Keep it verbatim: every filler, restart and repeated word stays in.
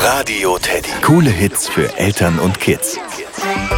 Radio Teddy. Coole Hits für Eltern und Kids.